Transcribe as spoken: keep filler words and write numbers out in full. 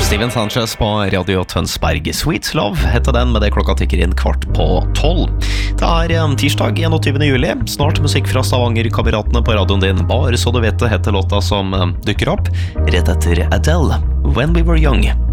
Steven Sanchez på Radio Tønsberg. Sweet Love heter den, med det klokka tikker inn kvart på tolv. Det er tirsdag enogtyvende juli. Snart musikk fra Stavanger-kameratene på radioen din. Bare så du vet det heter låta som dukker opp rett etter Adele, When We Were Young.